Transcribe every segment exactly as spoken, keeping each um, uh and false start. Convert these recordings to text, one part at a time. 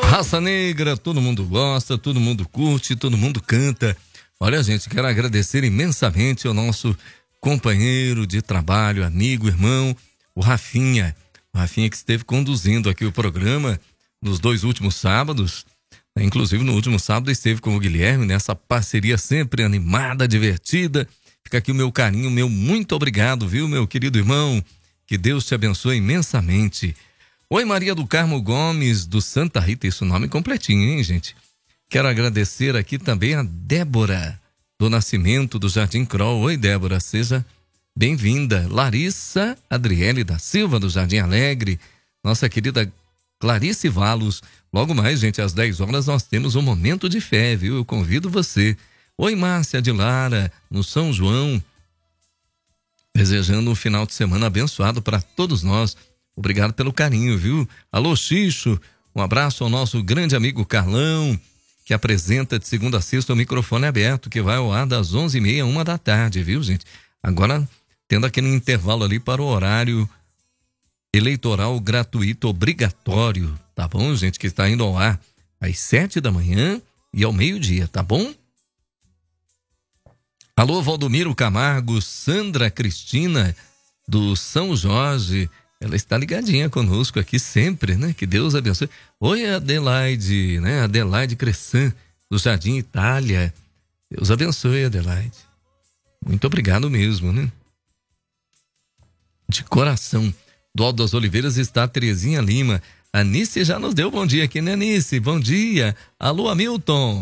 Raça Negra, todo mundo gosta, todo mundo curte, todo mundo canta. Olha, gente, quero agradecer imensamente ao nosso companheiro de trabalho, amigo, irmão, o Rafinha. O Rafinha que esteve conduzindo aqui o programa nos dois últimos sábados. Inclusive, no último sábado esteve com o Guilherme, nessa parceria sempre animada, divertida. Fica aqui o meu carinho, meu muito obrigado, viu, meu querido irmão? Que Deus te abençoe imensamente. Oi, Maria do Carmo Gomes, do Santa Rita, isso nome completinho, hein, gente? Quero agradecer aqui também a Débora, do Nascimento, do Jardim Kroll. Oi, Débora, seja bem-vinda. Larissa Adriele da Silva, do Jardim Alegre. Nossa querida Clarice Valos. Logo mais, gente, às dez horas nós temos um Momento de Fé, viu? Eu convido você. Oi, Márcia de Lara, no São João. Desejando um final de semana abençoado para todos nós. Obrigado pelo carinho, viu? Alô, Xixo, um abraço ao nosso grande amigo Carlão, que apresenta de segunda a sexta o microfone aberto, que vai ao ar das onze e meia, uma da tarde, viu, gente? Agora, tendo aquele intervalo ali para o horário eleitoral gratuito obrigatório, tá bom, gente? Que está indo ao ar às sete da manhã e ao meio-dia, tá bom? Alô, Valdomiro Camargo, Sandra Cristina, do São Jorge. Ela está ligadinha conosco aqui sempre, né? Que Deus abençoe. Oi, Adelaide, né? Adelaide Cressan, do Jardim Itália. Deus abençoe, Adelaide. Muito obrigado mesmo, né? De coração. Do Alto das Oliveiras está a Terezinha Lima. A Anice já nos deu bom dia aqui, né, Anice? Bom dia. Alô, Hamilton.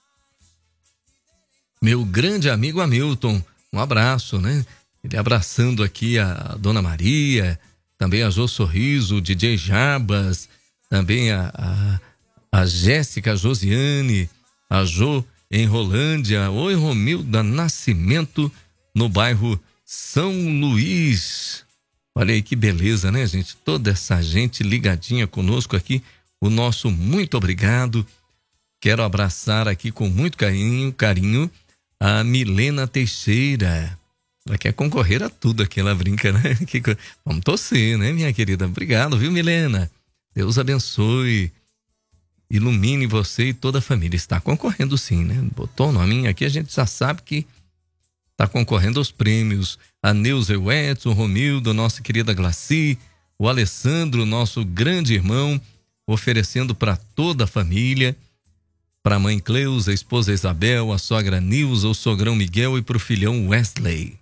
Meu grande amigo Hamilton. Um abraço, né? Ele abraçando aqui a Dona Maria, também a Jô Sorriso, o D J Jabas, também a, a, a Jéssica Josiane, a Jô em Rolândia. Oi, Romilda Nascimento, no bairro São Luís. Olha aí que beleza, né, gente? Toda essa gente ligadinha conosco aqui. O nosso muito obrigado. Quero abraçar aqui com muito carinho, carinho a Milena Teixeira. Ela quer concorrer a tudo aqui, ela brinca, né? Que, vamos torcer, né, minha querida? Obrigado, viu, Milena? Deus abençoe, ilumine você e toda a família. Está concorrendo sim, né? Botou o nome aqui, a gente já sabe que está concorrendo aos prêmios. A Neuza, o Edson, o Romildo, nossa querida Glaci, o Alessandro, nosso grande irmão, oferecendo para toda a família, para a mãe Cleusa, a esposa Isabel, a sogra Nilza, o sogrão Miguel e para o filhão Wesley.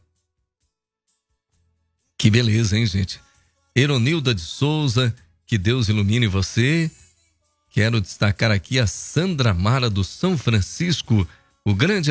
Que beleza, hein, gente? Eronilda de Souza, que Deus ilumine você. Quero destacar aqui a Sandra Mara do São Francisco, o grande